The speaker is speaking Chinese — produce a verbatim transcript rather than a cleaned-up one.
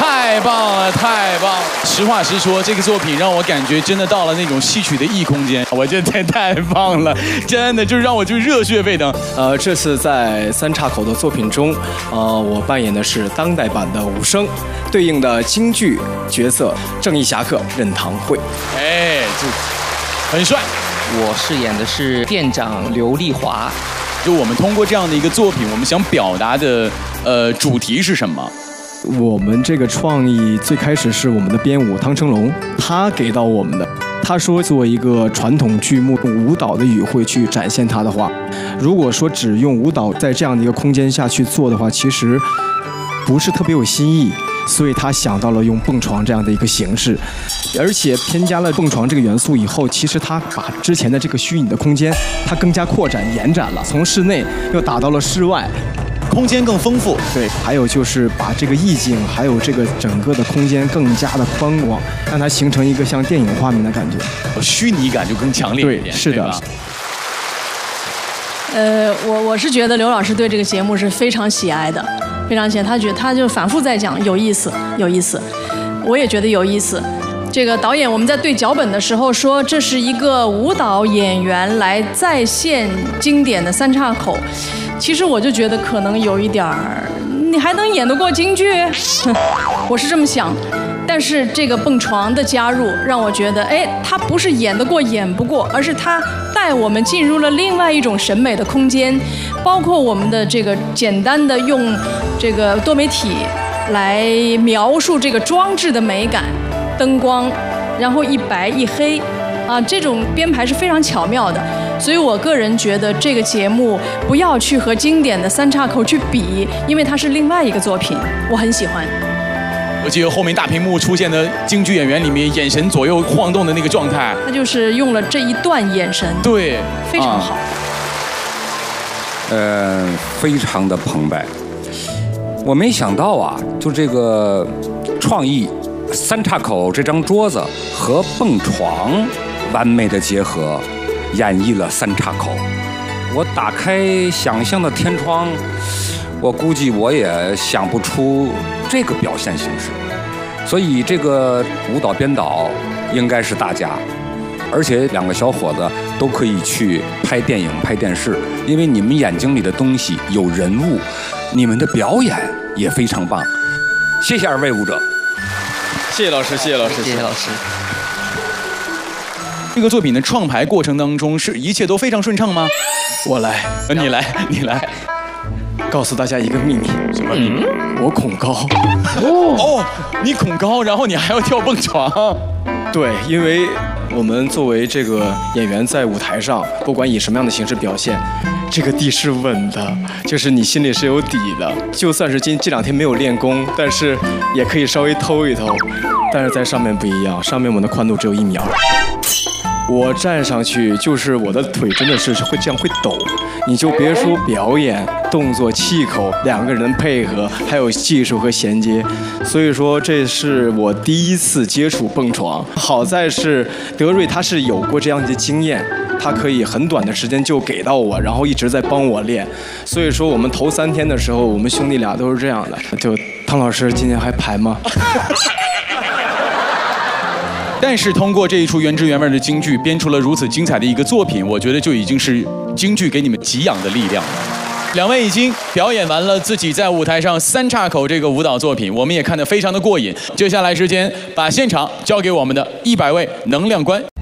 太棒了，太棒了！实话实说，这个作品让我感觉真的到了那种戏曲的异空间，我觉得太太棒了，真的就让我就热血沸腾。 呃，这次在三岔口的作品中，呃，我扮演的是当代版的武生，对应的京剧角色正义侠客任堂会。 哎，就很帅。 我饰演的是店长刘丽华。 就我们通过这样的一个作品，我们想表达的呃主题是什么？ 我们这个创意最开始是我们的编舞汤成龙，他给到我们的。他说，做一个传统剧目用舞蹈的语汇去展现它的话，如果说只用舞蹈在这样的一个空间下去做的话，其实不是特别有新意。所以他想到了用蹦床这样的一个形式，而且添加了蹦床这个元素以后，其实他把之前的这个虚拟的空间，它更加扩展延展了，从室内又打到了室外。 空间更丰富， 对，还有就是把这个意境，还有这个整个的空间更加的宽广，让它形成一个像电影画面的感觉， 虚拟感就更强烈一点。 对，是的。 呃，我我是觉得刘老师对这个节目是非常喜爱的，非常喜爱，他觉得他就反复在讲有意思，有意思，我也觉得有意思。这个导演我们在对脚本的时候说，这是一个舞蹈演员来再现经典的三岔口。其实我就觉得可能有一点儿，你还能演得过京剧？我是这么想。但是这个蹦床的加入，让我觉得，哎，他不是演得过演不过，而是他带我们进入了另外一种审美的空间，包括我们的这个简单的用这个多媒体来描述这个装置的美感，灯光，然后一白一黑，啊，这种编排是非常巧妙的。所以我个人觉得这个节目不要去和经典的三岔口去比，因为它是另外一个作品，我很喜欢。 尤其后面大屏幕出现的京剧演员里面，眼神左右晃动的那个状态， 他就是用了这一段眼神， 对， 非常好。 啊、呃，非常的澎湃。我没想到啊，就这个创意，三岔口这张桌子和蹦床完美的结合，演绎了三岔口。我打开想象的天窗，我估计我也想不出这个表现形式，所以这个舞蹈编导应该是大家，而且两个小伙子都可以去拍电影、拍电视，因为你们眼睛里的东西有人物，你们的表演也非常棒。谢谢二位舞者， 谢谢老师，谢谢老师， 谢谢老师。 这个作品的创排过程当中，是一切都非常顺畅吗？ 我来， 你来，你来。 告诉大家一个秘密， 什么秘密？ 嗯、我恐高。 哦，你恐高，然后你还要跳蹦床。 对，因为我们作为这个演员在舞台上，不管以什么样的形式表现，这个地是稳的，就是你心里是有底的。就算是今这两天没有练功，但是也可以稍微偷一偷。但是在上面不一样，上面我们的宽度只有一米二。我站上去，就是我的腿真的是会这样会抖，你就别说表演、动作、气口，两个人的配合，还有技术和衔接，所以说这是我第一次接触蹦床。好在是德瑞他是有过这样的经验，他可以很短的时间就给到我，然后一直在帮我练。所以说我们头三天的时候，我们兄弟俩都是这样的。就汤老师今年还排吗？ 但是通过这一出原汁原味的京剧，编出了如此精彩的一个作品，我觉得就已经是京剧给你们给养的力量了。两位已经表演完了自己在舞台上三岔口这个舞蹈作品，我们也看得非常的过瘾。接下来时间把现场交给我们的一百位能量官。